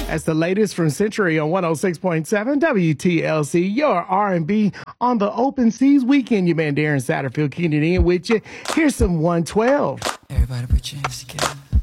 That's the latest from Century on 106.7 WTLC, your R&B on the Open Seas weekend. Your man Darren Satterfield keying it in with you. Here's some 112. Everybody put your hands together.